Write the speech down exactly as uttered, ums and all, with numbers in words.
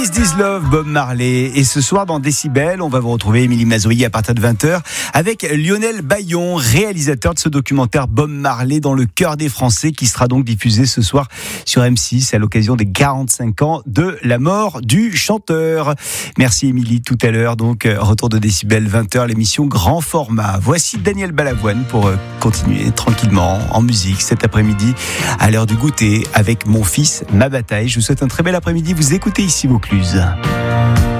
Is This Love, Bob Marley. Et ce soir dans Décibel, on va vous retrouver Émilie Mazoyer à partir de vingt heures avec Lionel Bayon, réalisateur de ce documentaire Bob Marley dans le cœur des Français, qui sera donc diffusé ce soir sur M six à l'occasion des quarante-cinq ans de la mort du chanteur. Merci Émilie, tout à l'heure. Donc retour de Décibel, vingt heures, l'émission grand format. Voici Daniel Balavoine pour continuer tranquillement en musique cet après-midi à l'heure du goûter avec Mon fils, ma bataille. Je vous souhaite un très bel après-midi. Vous écoutez ici Vaucluse.